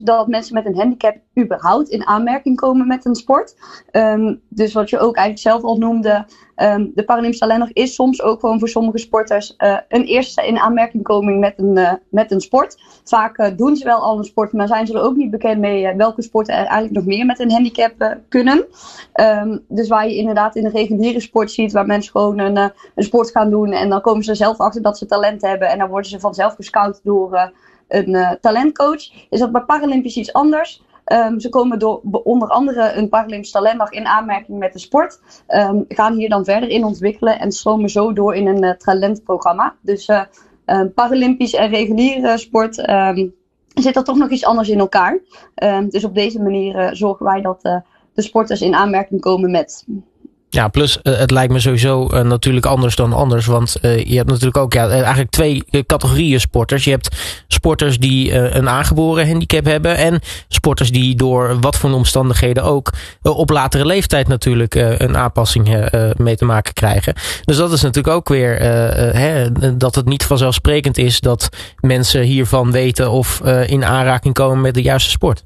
dat mensen met een handicap überhaupt in aanmerking komen met een sport. Dus wat je ook eigenlijk zelf al noemde, de Paralympisch Talentdag is soms ook gewoon voor sommige sporters een eerste in aanmerking met een sport. Vaak doen ze wel al een sport, maar zijn ze er ook niet bekend mee welke sporten er eigenlijk nog meer met een handicap kunnen. Dus waar je inderdaad in de reguliere sport ziet, waar mensen gewoon een sport gaan doen en dan komen ze zelf achter dat ze talent hebben en dan worden ze vanzelf gescout door een talentcoach, is dat bij Paralympisch iets anders. Ze komen door onder andere een Paralympisch Talentdag in aanmerking met de sport. Gaan hier dan verder in ontwikkelen en stromen zo door in een talentprogramma. Dus Paralympisch en reguliere sport zit er toch nog iets anders in elkaar. Dus op deze manier zorgen wij dat de sporters in aanmerking komen met. Ja, plus het lijkt me sowieso natuurlijk anders dan anders. Want je hebt natuurlijk ook eigenlijk twee categorieën sporters. Je hebt sporters die een aangeboren handicap hebben. En sporters die door wat voor omstandigheden ook op latere leeftijd natuurlijk een aanpassing mee te maken krijgen. Dus dat is natuurlijk ook weer dat het niet vanzelfsprekend is dat mensen hiervan weten of in aanraking komen met de juiste sport.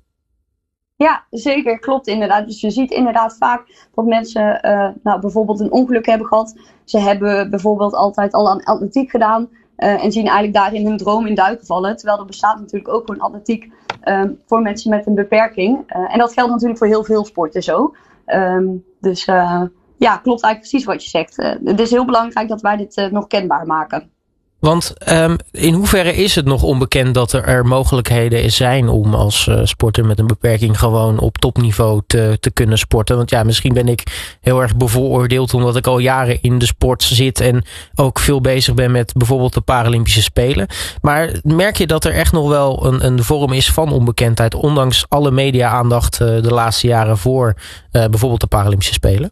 Ja, zeker. Klopt inderdaad. Dus je ziet inderdaad vaak dat mensen bijvoorbeeld een ongeluk hebben gehad. Ze hebben bijvoorbeeld altijd al aan atletiek gedaan. En zien eigenlijk daarin hun droom in duiken vallen. Terwijl er bestaat natuurlijk ook gewoon atletiek voor mensen met een beperking. En dat geldt natuurlijk voor heel veel sporten zo. Dus klopt eigenlijk precies wat je zegt. Het is heel belangrijk dat wij dit nog kenbaar maken. Want in hoeverre is het nog onbekend dat er mogelijkheden zijn om als sporter met een beperking gewoon op topniveau te kunnen sporten? Want ja, misschien ben ik heel erg bevooroordeeld omdat ik al jaren in de sport zit en ook veel bezig ben met bijvoorbeeld de Paralympische Spelen. Maar merk je dat er echt nog wel een vorm is van onbekendheid, ondanks alle media-aandacht de laatste jaren voor bijvoorbeeld de Paralympische Spelen?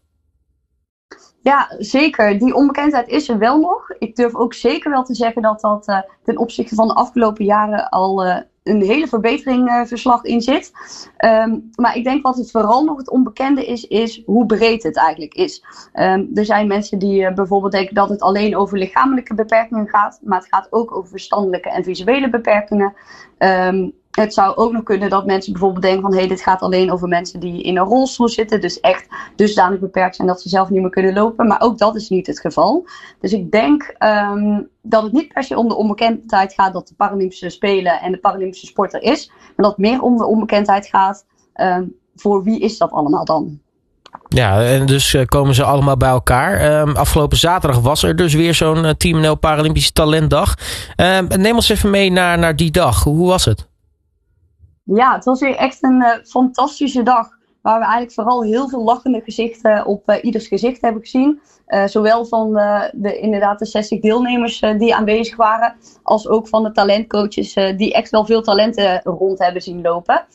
Ja, zeker. Die onbekendheid is er wel nog. Ik durf ook zeker wel te zeggen dat dat ten opzichte van de afgelopen jaren al een hele verbetering verslag in zit. Maar ik denk wat het vooral nog het onbekende is hoe breed het eigenlijk is. Er zijn mensen die bijvoorbeeld denken dat het alleen over lichamelijke beperkingen gaat. Maar het gaat ook over verstandelijke en visuele beperkingen. Het zou ook nog kunnen dat mensen bijvoorbeeld denken van dit gaat alleen over mensen die in een rolstoel zitten. Dus echt dusdanig beperkt zijn dat ze zelf niet meer kunnen lopen. Maar ook dat is niet het geval. Dus ik denk dat het niet per se om de onbekendheid gaat dat de Paralympische Spelen en de Paralympische sport er is. Maar dat het meer om de onbekendheid gaat voor wie is dat allemaal dan. Ja, en dus komen ze allemaal bij elkaar. Afgelopen zaterdag was er dus weer zo'n Team NL Paralympische Talentdag. Neem ons even mee naar die dag. Hoe was het? Ja, het was weer echt een fantastische dag. Waar we eigenlijk vooral heel veel lachende gezichten op ieders gezicht hebben gezien. Zowel van de 60 deelnemers die aanwezig waren. Als ook van de talentcoaches die echt wel veel talenten rond hebben zien lopen.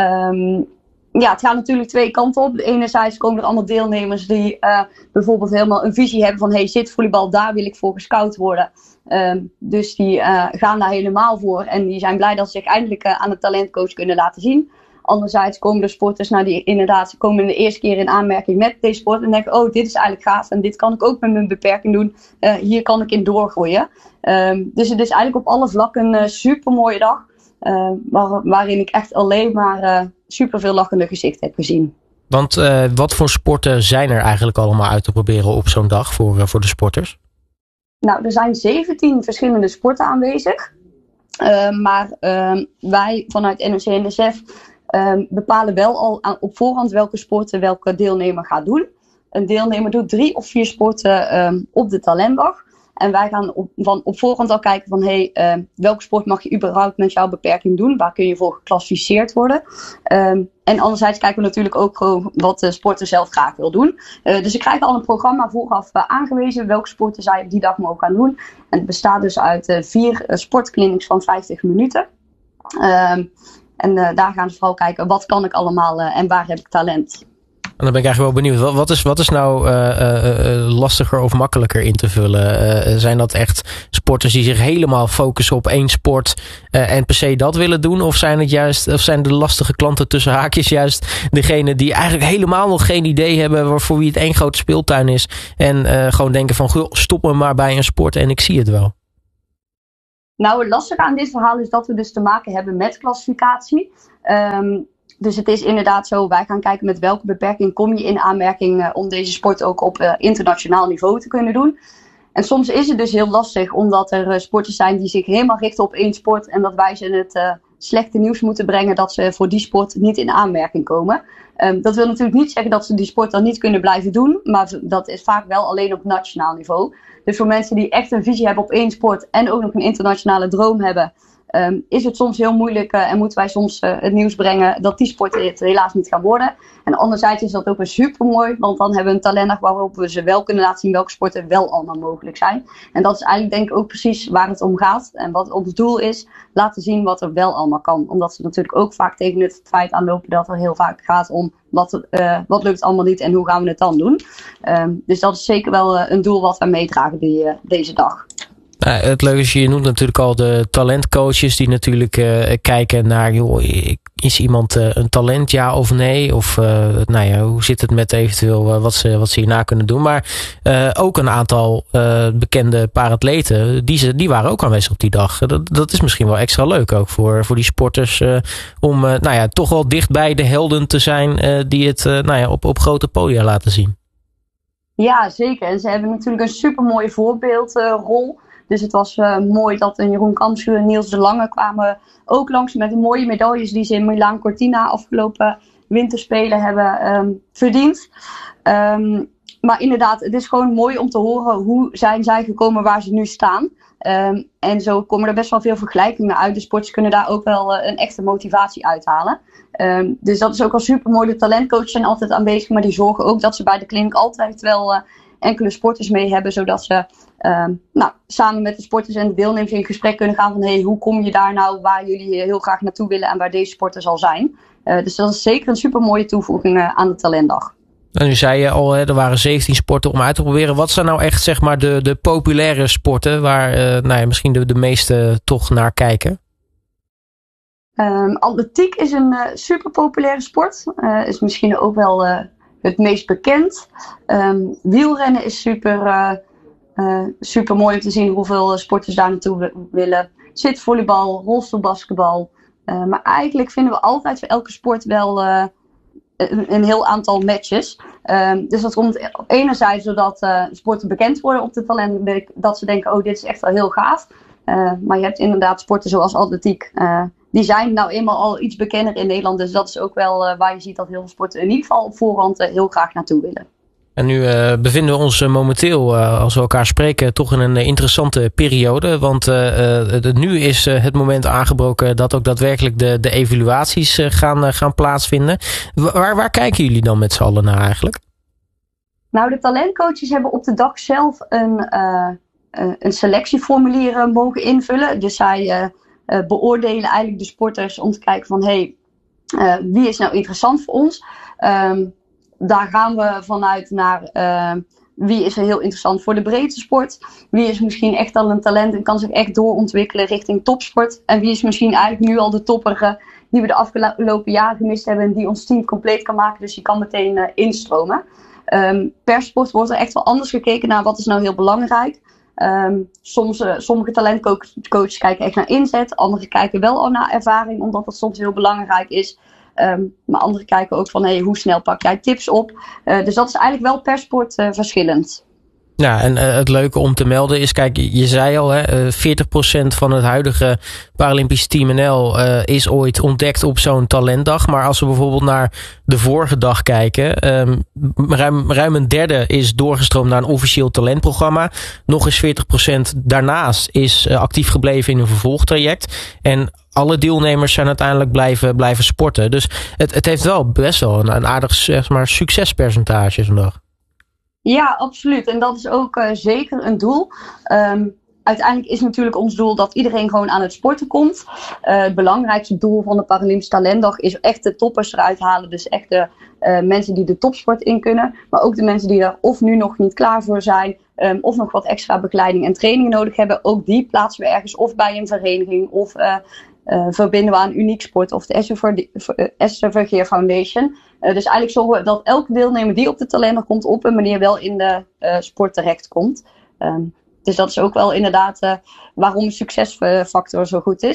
Het gaat natuurlijk twee kanten op. Enerzijds komen er allemaal deelnemers die bijvoorbeeld helemaal een visie hebben van zit volleybal, daar wil ik voor gescout worden. Dus die gaan daar helemaal voor en die zijn blij dat ze zich eindelijk aan de talentcoach kunnen laten zien. Anderzijds komen de sporters die inderdaad komen de eerste keer in aanmerking met deze sport en denken dit is eigenlijk gaaf en dit kan ik ook met mijn beperking doen. Hier kan ik in doorgroeien. Dus het is eigenlijk op alle vlakken een super mooie dag. Waarin ik echt alleen maar super veel lachende gezichten heb gezien. Want wat voor sporten zijn er eigenlijk allemaal uit te proberen op zo'n dag voor de sporters? Nou, er zijn 17 verschillende sporten aanwezig. Maar wij vanuit NOC-NSF bepalen wel al op voorhand welke sporten welke deelnemer gaat doen. Een deelnemer doet 3 of 4 sporten op de talentdag. En wij gaan op voorhand al kijken van welke sport mag je überhaupt met jouw beperking doen? Waar kun je voor geclassificeerd worden? En anderzijds kijken we natuurlijk ook gewoon wat de sporter zelf graag wil doen. Dus ze krijgen al een programma vooraf aangewezen welke sporten zij op die dag mogen gaan doen. En het bestaat dus uit 4 sportclinics van 50 minuten. Daar gaan ze vooral kijken wat kan ik allemaal en waar heb ik talent. En dan ben ik eigenlijk wel benieuwd. Wat is nou lastiger of makkelijker in te vullen? Zijn dat echt sporters die zich helemaal focussen op één sport en per se dat willen doen? Of zijn de lastige klanten tussen haakjes juist degene die eigenlijk helemaal nog geen idee hebben voor wie het één grote speeltuin is en gewoon denken van stop me maar bij een sport en ik zie het wel? Nou, het lastige aan dit verhaal is dat we dus te maken hebben met klassificatie. Dus het is inderdaad zo, wij gaan kijken met welke beperking kom je in aanmerking om deze sport ook op internationaal niveau te kunnen doen. En soms is het dus heel lastig, omdat er sporters zijn die zich helemaal richten op één sport en dat wij ze het slechte nieuws moeten brengen dat ze voor die sport niet in aanmerking komen. Dat wil natuurlijk niet zeggen dat ze die sport dan niet kunnen blijven doen, maar dat is vaak wel alleen op nationaal niveau. Dus voor mensen die echt een visie hebben op één sport en ook nog een internationale droom hebben, is het soms heel moeilijk en moeten wij soms het nieuws brengen dat die sport het helaas niet gaan worden. En anderzijds is dat ook weer super mooi, want dan hebben we een talentdag waarop we ze wel kunnen laten zien welke sporten wel allemaal mogelijk zijn. En dat is eigenlijk denk ik ook precies waar het om gaat en wat ons doel is, laten zien wat er wel allemaal kan. Omdat ze natuurlijk ook vaak tegen het feit aanlopen dat er heel vaak gaat om wat lukt allemaal niet en hoe gaan we het dan doen. Dus dat is zeker wel een doel wat wij meedragen deze dag. Nou, het leuke is, je noemt natuurlijk al de talentcoaches die natuurlijk kijken naar, joh, is iemand een talent, ja of nee? Of hoe zit het met eventueel wat ze hierna kunnen doen? Maar ook een aantal bekende paratleten, die waren ook aanwezig op die dag. Dat is misschien wel extra leuk ook voor die sporters om toch wel dicht bij de helden te zijn die het op grote podia laten zien. Ja, zeker. En ze hebben natuurlijk een super mooie voorbeeldrol. Dus het was mooi dat een Jeroen Kampschuur en Niels de Lange kwamen ook langs met de mooie medailles die ze in Milaan Cortina afgelopen winterspelen hebben verdiend. Maar inderdaad, het is gewoon mooi om te horen hoe zijn zij gekomen waar ze nu staan. En zo komen er best wel veel vergelijkingen uit. De sporters kunnen daar ook wel een echte motivatie uithalen. Dus dat is ook wel super mooi. De talentcoaches zijn altijd aanwezig, maar die zorgen ook dat ze bij de kliniek altijd wel enkele sporters mee hebben, zodat ze samen met de sporters en de deelnemers in gesprek kunnen gaan van hoe kom je daar nou waar jullie heel graag naartoe willen en waar deze sporter zal zijn. Dus dat is zeker een super mooie toevoeging aan de talentdag. En nu zei je al, er waren 17 sporten om uit te proberen. Wat zijn nou echt zeg maar de populaire sporten waar misschien de meesten toch naar kijken? Atletiek is een super populaire sport. Is misschien ook wel het meest bekend. Wielrennen is super mooi om te zien hoeveel sporters daar naartoe willen. Zitvolleybal, rolstoelbasketbal. Maar eigenlijk vinden we altijd voor elke sport wel een heel aantal matches. Dus dat komt enerzijds doordat sporten bekend worden op de talenten. Dat ze denken, dit is echt wel heel gaaf. Maar je hebt inderdaad sporten zoals atletiek. Die zijn nou eenmaal al iets bekender in Nederland. Dus dat is ook wel waar je ziet dat heel veel sporten in ieder geval op voorhand heel graag naartoe willen. En nu bevinden we ons momenteel, als we elkaar spreken, toch in een interessante periode. Want nu is het moment aangebroken dat ook daadwerkelijk de evaluaties gaan plaatsvinden. Waar kijken jullie dan met z'n allen naar eigenlijk? Nou, de talentcoaches hebben op de dag zelf een selectieformulier mogen invullen. Dus zij beoordelen eigenlijk de sporters om te kijken van wie is nou interessant voor ons. Daar gaan we vanuit naar wie is er heel interessant voor de breedte sport. Wie is misschien echt al een talent en kan zich echt doorontwikkelen richting topsport. En wie is misschien eigenlijk nu al de topper die we de afgelopen jaren gemist hebben. En die ons team compleet kan maken. Dus die kan meteen instromen. Per sport wordt er echt wel anders gekeken naar wat is nou heel belangrijk. Sommige talentcoaches kijken echt naar inzet. Anderen kijken wel al naar ervaring. Omdat dat soms heel belangrijk is. Maar anderen kijken ook van hoe snel pak jij tips op. Dus dat is eigenlijk wel per sport verschillend. Ja, en het leuke om te melden is, kijk, je zei al, 40% van het huidige Paralympisch Team NL is ooit ontdekt op zo'n talentdag. Maar als we bijvoorbeeld naar de vorige dag kijken, ruim een derde is doorgestroomd naar een officieel talentprogramma. Nog eens 40% daarnaast is actief gebleven in een vervolgtraject. En alle deelnemers zijn uiteindelijk blijven sporten. Dus het heeft wel best wel een aardig succespercentage vandaag. Ja, absoluut. En dat is ook zeker een doel. Uiteindelijk is natuurlijk ons doel dat iedereen gewoon aan het sporten komt. Het belangrijkste doel van de Paralympische Talentdag is echt de toppers eruit halen. Dus echt de mensen die de topsport in kunnen. Maar ook de mensen die er of nu nog niet klaar voor zijn. Of nog wat extra begeleiding en trainingen nodig hebben. Ook die plaatsen we ergens of bij een vereniging of verbinden we aan Uniek Sport of de Esther Vergeer Foundation. Dus eigenlijk zorgen we dat elke deelnemer die op de talentdag komt op een manier wel in de sport terecht komt. Dus dat is ook wel inderdaad waarom een succesfactor zo goed is.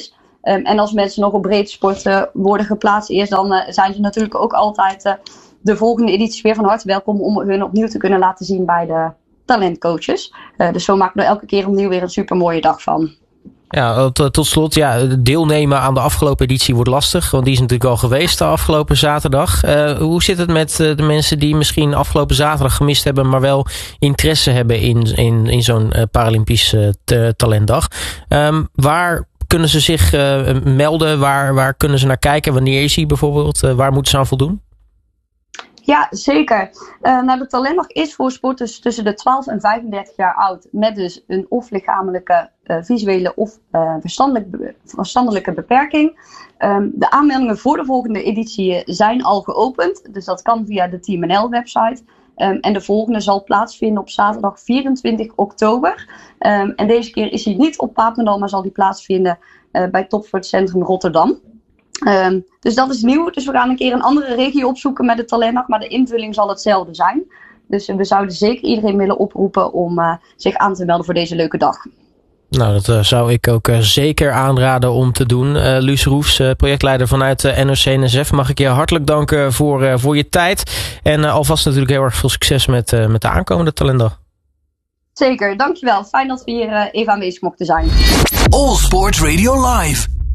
En als mensen nog op breedte sport worden geplaatst eerst, dan zijn ze natuurlijk ook altijd de volgende editie weer van harte welkom om hun opnieuw te kunnen laten zien bij de talentcoaches. Dus zo maken we er elke keer opnieuw weer een supermooie dag van. Ja, tot slot, deelnemen aan de afgelopen editie wordt lastig, want die is natuurlijk al geweest de afgelopen zaterdag. Hoe zit het met de mensen die misschien afgelopen zaterdag gemist hebben, maar wel interesse hebben in zo'n Paralympische talentdag? Waar kunnen ze zich melden? Waar kunnen ze naar kijken? Wanneer is hij bijvoorbeeld? Waar moeten ze aan voldoen? Ja, zeker. De talentdag is voor sporters tussen de 12 en 35 jaar oud. Met dus een of lichamelijke, visuele of verstandelijke beperking. De aanmeldingen voor de volgende editie zijn al geopend. Dus dat kan via de Team NL website. En de volgende zal plaatsvinden op zaterdag 24 oktober. En deze keer is hij niet op Papendal, maar zal die plaatsvinden bij Topsportcentrum Rotterdam. Dus dat is nieuw. Dus we gaan een keer een andere regio opzoeken met de talentdag. Maar de invulling zal hetzelfde zijn. Dus we zouden zeker iedereen willen oproepen om zich aan te melden voor deze leuke dag. Nou, dat zou ik ook zeker aanraden om te doen. Luus Roefs, projectleider vanuit NOC-NSF. Mag ik je hartelijk danken voor je tijd. En alvast natuurlijk heel erg veel succes met de aankomende talentdag. Zeker, dankjewel. Fijn dat we hier even aanwezig mochten zijn. All Sports Radio Live.